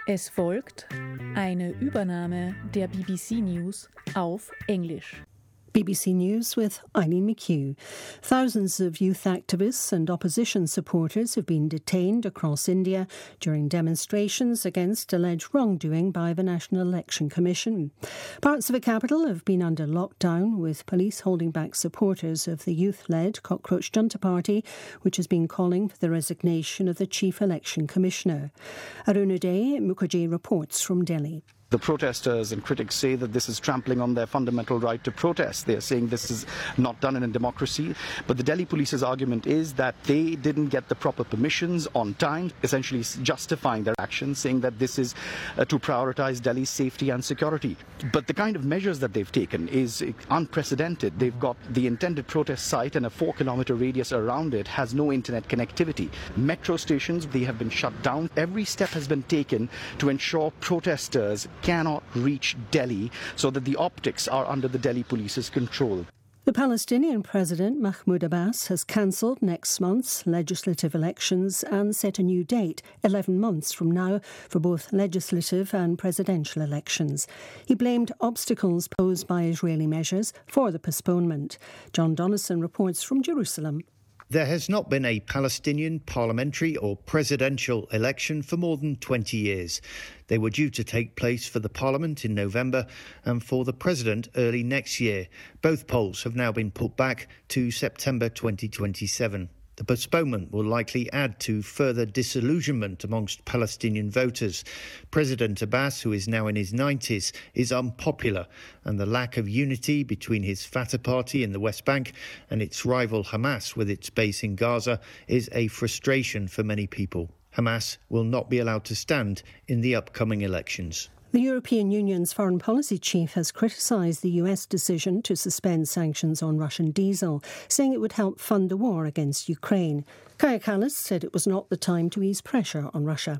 Es folgt eine Übernahme der BBC News auf Englisch. BBC News with Eileen McHugh. Thousands of youth activists and opposition supporters have been detained across India during demonstrations against alleged wrongdoing by the National Election Commission. Parts of the capital have been under lockdown, with police holding back supporters of the youth-led Cockroach Junta Party, which has been calling for the resignation of the Chief Election Commissioner. Arunoday Mukherjee reports from Delhi. The protesters and critics say that this is trampling on their fundamental right to protest. They are saying this is not done in a democracy. But the Delhi police's argument is that they didn't get the proper permissions on time, essentially justifying their actions, saying that this is to prioritize Delhi's safety and security. But the kind of measures that they've taken is unprecedented. They've got the intended protest site and a 4-kilometer radius around it has no internet connectivity. Metro stations, they have been shut down. Every step has been taken to ensure protesters cannot reach Delhi so that the optics are under the Delhi police's control. The Palestinian President Mahmoud Abbas has cancelled next month's legislative elections and set a new date, 11 months from now, for both legislative and presidential elections. He blamed obstacles posed by Israeli measures for the postponement. John Donison reports from Jerusalem. There has not been a Palestinian parliamentary or presidential election for more than 20 years. They were due to take place for the parliament in November and for the president early next year. Both polls have now been put back to September 2027. The postponement will likely add to further disillusionment amongst Palestinian voters. President Abbas, who is now in his 90s, is unpopular, and the lack of unity between his Fatah party in the West Bank and its rival Hamas with its base in Gaza is a frustration for many people. Hamas will not be allowed to stand in the upcoming elections. The European Union's foreign policy chief has criticised the US decision to suspend sanctions on Russian diesel, saying it would help fund the war against Ukraine. Kaja Kallas said it was not the time to ease pressure on Russia.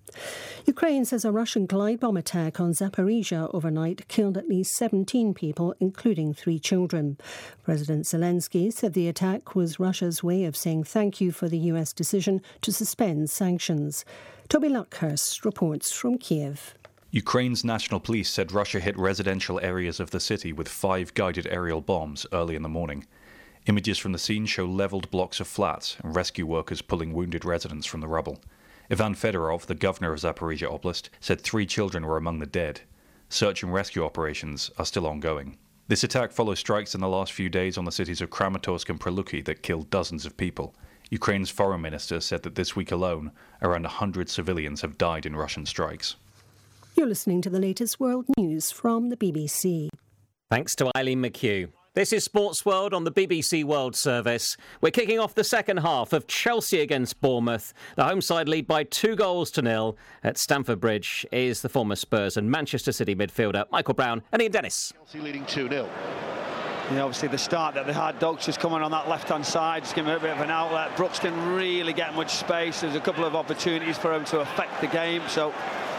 Ukraine says a Russian glide bomb attack on Zaporizhia overnight killed at least 17 people, including 3 children. President Zelensky said the attack was Russia's way of saying thank you for the US decision to suspend sanctions. Toby Luckhurst reports from Kiev. Ukraine's national police said Russia hit residential areas of the city with 5 guided aerial bombs early in the morning. Images from the scene show levelled blocks of flats and rescue workers pulling wounded residents from the rubble. Ivan Fedorov, the governor of Zaporizhia Oblast, said 3 children were among the dead. Search and rescue operations are still ongoing. This attack follows strikes in the last few days on the cities of Kramatorsk and Preluki that killed dozens of people. Ukraine's foreign minister said that this week alone, around 100 civilians have died in Russian strikes. You're listening to the latest world news from the BBC. Thanks to Eileen McHugh. This is Sports World on the BBC World Service. We're kicking off the second half of Chelsea against Bournemouth. The home side lead by 2-0 at Stamford Bridge is the former Spurs and Manchester City midfielder Michael Brown and Ian Dennis. Chelsea leading 2-0. Yeah, obviously the start that they had, Dogs just coming on that left-hand side, just giving him a bit of an outlet. Brooks didn't really get much space. There's a couple of opportunities for him to affect the game, so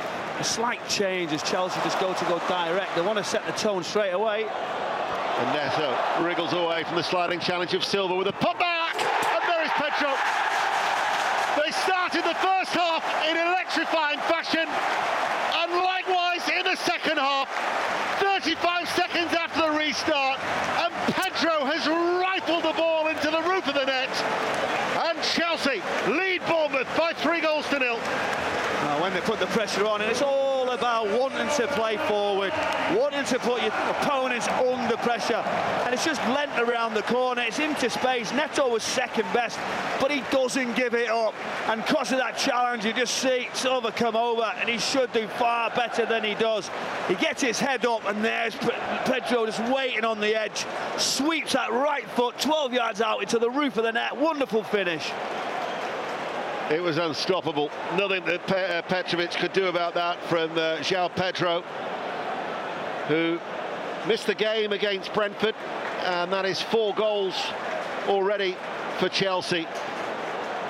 a slight change as Chelsea just go direct. They want to set the tone straight away. And Neto wriggles away from the sliding challenge of Silva with a put back, and there is Pedro. They started the first half in electrifying fashion, and likewise in the second half. 35 seconds after the restart, and Pedro has rifled the ball into the roof of the net, and Chelsea lead Bournemouth by 3-0. When they put the pressure on, and it's all about wanting to play forward, wanting to put your opponents under pressure, and it's just lent around the corner, it's into space. Neto was second best, but he doesn't give it up, and because of that challenge you just see Silva come over, and he should do far better than he does. He gets his head up, and there's Pedro just waiting on the edge, sweeps that right foot 12 yards out into the roof of the net. Wonderful finish. It was unstoppable. Nothing that Petrovic could do about that from João Pedro, who missed the game against Brentford, and that is 4 goals already for Chelsea.